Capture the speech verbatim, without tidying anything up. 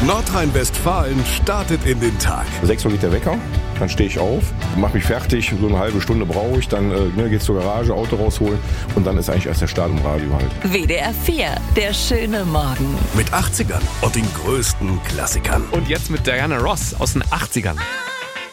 Nordrhein-Westfalen startet in den Tag. sechs Uhr geht der Wecker, dann stehe ich auf, mache mich fertig, so eine halbe Stunde brauche ich, dann äh, ne, geht's zur Garage, Auto rausholen und dann ist eigentlich erst der Start im Radio halt. W D R vier, der schöne Morgen. Mit achtzigern und den größten Klassikern. Und jetzt mit Diana Ross aus den achtzigern.